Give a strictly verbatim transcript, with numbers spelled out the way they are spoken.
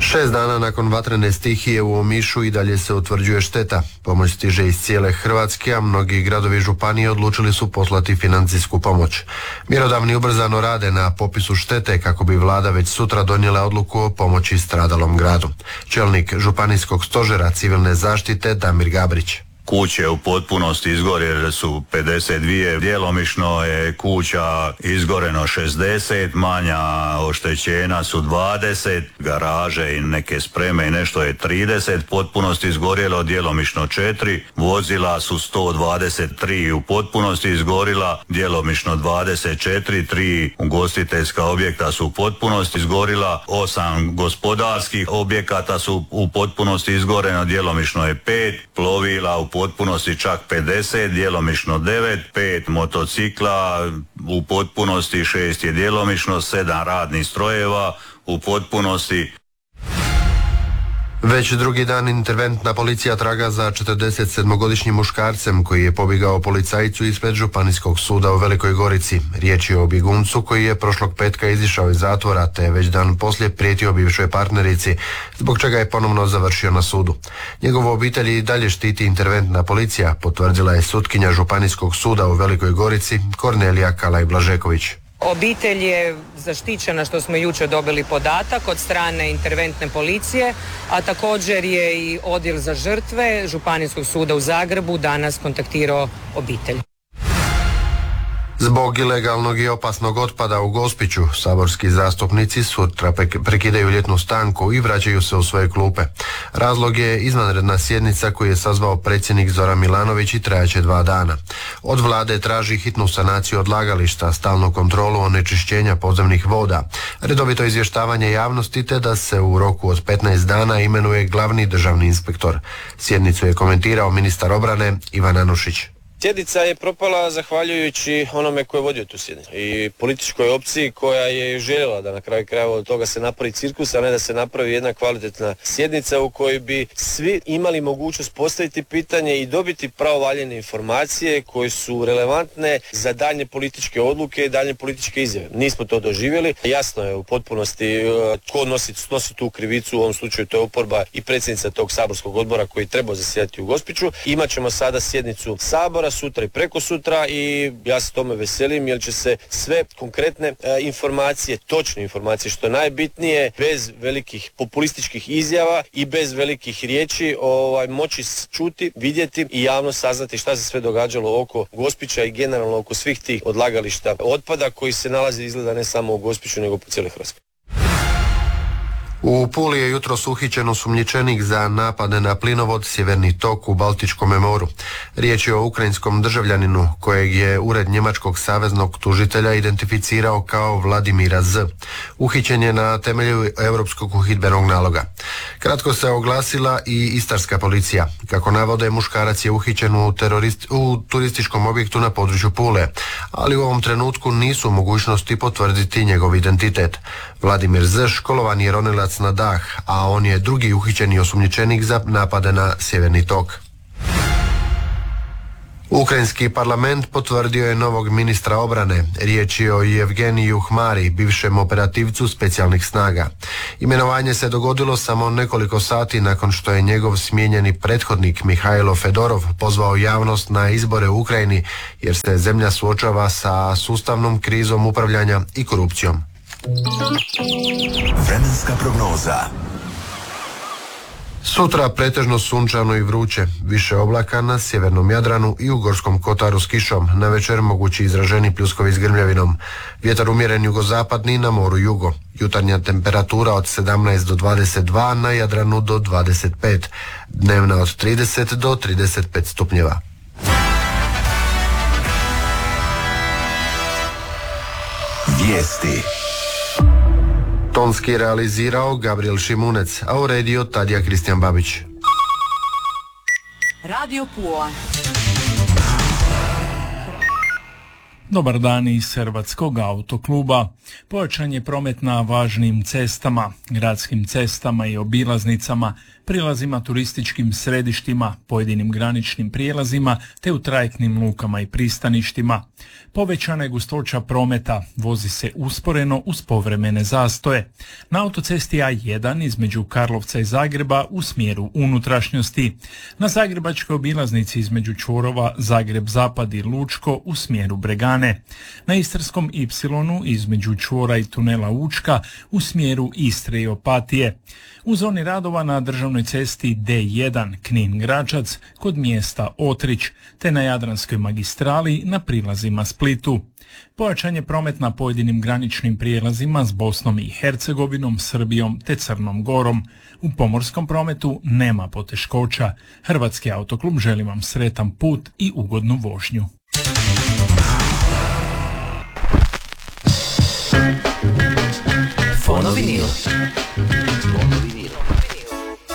Šest dana nakon vatrene stihije u Omišu i dalje se utvrđuje šteta. Pomoć stiže iz cijele Hrvatske, a mnogi gradovi i županije odlučili su poslati financijsku pomoć. Mjerodavni ubrzano rade na popisu štete kako bi vlada već sutra donijela odluku o pomoći stradalom gradu. Čelnik županijskog stožera civilne zaštite Damir Gabrić. Kuće u potpunosti izgorjele su pedeset dvije, djelomično je kuća izgoreno šezdeset, manja oštećena su dvadeset, garaže i neke spreme i nešto je trideset, potpunosti izgorjelo, djelomično četiri, vozila su sto dvadeset tri u potpunosti izgorila, djelomično dvadeset četiri, tri ugostiteljska objekta su u potpunosti izgorila, osam gospodarskih objekata su u potpunosti izgoreno, djelomično je pet, plovila u potpunosti čak pedeset, djelomično devet, pet motocikla u potpunosti, šest je djelomično, sedam radnih strojeva u potpunosti. Već drugi dan interventna policija traga za četrdesetsedmogodišnjim muškarcem koji je pobjegao policajcu ispred Županijskog suda u Velikoj Gorici. Riječ je o bjeguncu koji je prošlog petka izišao iz zatvora te već dan poslije prijetio bivšoj partnerici, zbog čega je ponovno završio na sudu. Njegovu obitelj i dalje štiti interventna policija, potvrdila je sutkinja Županijskog suda u Velikoj Gorici Kornelija Kalaj-Blažeković. Obitelj je zaštićena, što smo jučer dobili podatak od strane interventne policije, a također je i odjel za žrtve Županijskog suda u Zagrebu danas kontaktirao obitelj. Zbog ilegalnog i opasnog otpada u Gospiću, saborski zastupnici sutra prekidaju ljetnu stanku i vraćaju se u svoje klupe. Razlog je izvanredna sjednica koju je sazvao predsjednik Zoran Milanović i trajaće dva dana. Od vlade traži hitnu sanaciju odlagališta, stalnu kontrolu onečišćenja podzemnih voda, redovito izvještavanje javnosti te da se u roku od petnaest dana imenuje glavni državni inspektor. Sjednicu je komentirao ministar obrane Ivan Anušić. Sjednica je propala zahvaljujući onome ko je vodio tu sjednicu i političkoj opciji koja je željela da na kraju krajeva od toga se napravi cirkus, a ne da se napravi jedna kvalitetna sjednica u kojoj bi svi imali mogućnost postaviti pitanje i dobiti pravovaljene informacije koje su relevantne za daljnje političke odluke i daljnje političke izjave. Nismo to doživjeli. Jasno je u potpunosti tko nosi, nosi tu krivicu, u ovom slučaju to je oporba i predsjednica tog saborskog odbora koji treba zasjedati u Gospiću. Imaćemo sada sjednicu Sabora sutra i preko sutra i ja se tome veselim jer će se sve konkretne e, informacije, točne informacije što je najbitnije, bez velikih populističkih izjava i bez velikih riječi ovaj, moći čuti, vidjeti i javno saznati šta se sve događalo oko Gospića i generalno oko svih tih odlagališta otpada koji se nalaze izgleda ne samo u Gospiću nego po cijeloj Hrvatskoj. U Puli je jutros uhićen osumnjičenik za napade na plinovod Sjeverni tok u Baltičkom moru. Riječ je o ukrajinskom državljaninu kojeg je ured njemačkog saveznog tužitelja identificirao kao Vladimira Z. Uhićen je na temelju europskog uhidbenog naloga. Kratko se oglasila i istarska policija. Kako navode, muškarac je uhićen u, terorist, u turističkom objektu na području Pule, ali u ovom trenutku nisu u mogućnosti potvrditi njegov identitet. Vladimir Z. školovan je ronilac na dah, a on je drugi uhićeni osumnjičenik za napade na Sjeverni tok. Ukrajinski parlament potvrdio je novog ministra obrane. Riječ je o Jevgeniju Hmari, bivšem operativcu specijalnih snaga. Imenovanje se dogodilo samo nekoliko sati nakon što je njegov smijenjeni prethodnik Mihajlo Fedorov pozvao javnost na izbore u Ukrajini jer se zemlja suočava sa sustavnom krizom upravljanja i korupcijom. Vremenska prognoza. Sutra pretežno sunčano i vruće, više oblaka na sjevernom Jadranu i u Gorskom kotaru s kišom, navečer mogući izraženi pljuskovi s grmljavinom. Vjetar umjeren jugozapadni, na moru jugo. Jutarnja temperatura od sedamnaest do dvadeset dva, na Jadranu do dvadeset pet, dnevna od trideset do trideset pet stupnjeva. Vijesti. Tonski realizirao Gabriel Šimunec, a uredio Tadija Kristijan Babić. Radio Pula. Dobar dan iz Hrvatskog autokluba. Pojačan je promet na važnim cestama, gradskim cestama i obilaznicama prilazima turističkim središtima, pojedinim graničnim prijelazima te u trajektnim lukama i pristaništima. Povećana je gustoća prometa, vozi se usporeno uz povremene zastoje. Na autocesti A jedan između Karlovca i Zagreba u smjeru unutrašnjosti. Na zagrebačkoj obilaznici između čvorova Zagreb-Zapad i Lučko u smjeru Bregane. Na Istarskom Y između čvora i tunela Učka u smjeru Istre i Opatije. U zoni radova na državnoj cesti D jedan Knin-Gračac kod mjesta Otrić, te na Jadranskoj magistrali na prilazima Splitu. Pojačan je promet na pojedinim graničnim prijelazima s Bosnom i Hercegovinom, Srbijom te Crnom Gorom. U pomorskom prometu nema poteškoća. Hrvatski autoklub želi vam sretan put i ugodnu vožnju. Fono vinil. Fono vinil.